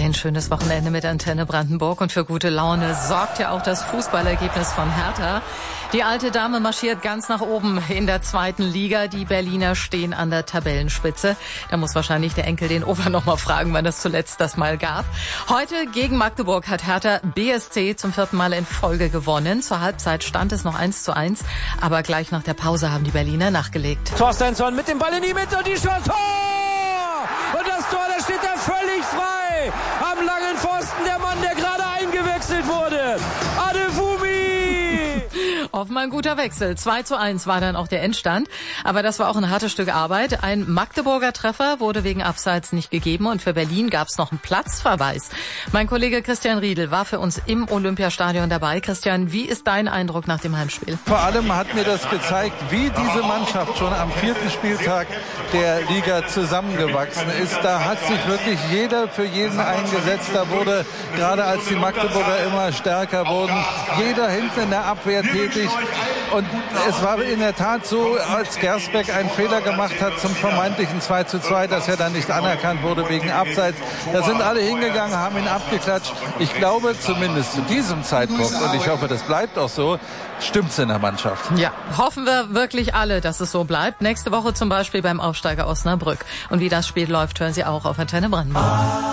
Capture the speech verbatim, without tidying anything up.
Ein schönes Wochenende mit Antenne Brandenburg und für gute Laune sorgt ja auch das Fußballergebnis von Hertha. Die alte Dame marschiert ganz nach oben in der zweiten Liga. Die Berliner stehen an der Tabellenspitze. Da muss wahrscheinlich der Enkel den Opa noch mal fragen, wann das zuletzt das mal gab. Heute gegen Magdeburg hat Hertha B S C zum vierten Mal in Folge gewonnen. Zur Halbzeit stand es noch eins zu eins, aber gleich nach der Pause haben die Berliner nachgelegt. Torsteinsson mit dem Ball in die Mitte und die Chance. Tor! Und das Tor, da steht er völlig frei. Am langen Pfosten der Mann, der gerade eingewechselt wurde. Adefumi! Offenbar ein guter Wechsel. zwei zu eins war dann auch der Endstand. Aber das war auch ein hartes Stück Arbeit. Ein Magdeburger Treffer wurde wegen Abseits nicht gegeben und für Berlin gab es noch einen Platzverweis. Mein Kollege Christian Riedel war für uns im Olympiastadion dabei. Christian, wie ist dein Eindruck nach dem Heimspiel? Vor allem hat mir das gezeigt, wie diese Mannschaft schon am vierten Spieltag der Liga zusammengewachsen ist. Da hat sich wirklich jeder für jeden eingesetzt. Da wurde, gerade als die Magdeburger immer stärker wurden, jeder hinten in der Abwehr tätig. Und es war in der Tat so, als Gersbeck einen Fehler gemacht hat zum vermeintlichen zwei zu zwei, dass er dann nicht anerkannt wurde wegen Abseits. Da sind alle hingegangen, haben ihn abgeklatscht. Ich glaube zumindest zu diesem Zeitpunkt, und ich hoffe, das bleibt auch so, stimmt's in der Mannschaft. Ja, hoffen wir wirklich alle, dass es so bleibt. Nächste Woche zum Beispiel beim Aufsteiger Osnabrück. Und wie das Spiel läuft, hören Sie auch auf Antenne Brandenburg.